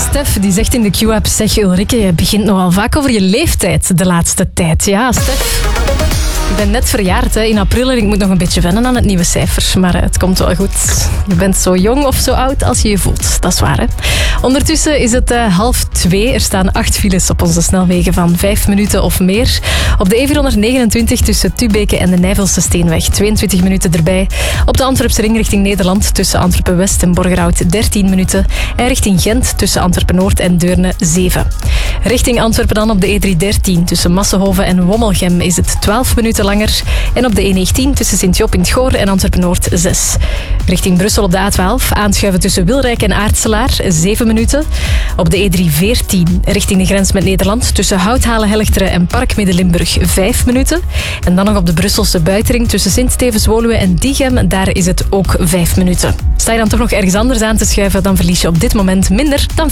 Stef die zegt in de Q-app, zeg Ulrike, je begint nogal vaak over je leeftijd de laatste tijd. Ja, Stef, ik ben net verjaard in april en ik moet nog een beetje wennen aan het nieuwe cijfer. Maar het komt wel goed. Je bent zo jong of zo oud als je je voelt. Dat is waar, hè? Ondertussen is het 1:30. Er staan 8 files op onze snelwegen van 5 minuten of meer. Op de E429 tussen Tubeke en de Nijvelse Steenweg 22 minuten erbij. Op de Antwerpse ring richting Nederland tussen Antwerpen-West en Borgerhout 13 minuten. En richting Gent tussen Antwerpen-Noord en Deurne 7. Richting Antwerpen dan op de E313 tussen Massenhoven en Wommelgem is het 12 minuten langer. En op de E19 tussen Sint-Job in het Goor en Antwerpen-Noord 6. Richting Brussel op de A12 aanschuiven tussen Wilrijk en Aartselaar 7 minuten. Op de E314 richting de grens met Nederland tussen Houthalen-Helchteren en Park Midden-Limburg 5 minuten. En dan nog op de Brusselse buitenring tussen Sint-Stevens-Woluwe en Diegem. Daar is het ook 5 minuten. Sta je dan toch nog ergens anders aan te schuiven, dan verlies je op dit moment minder dan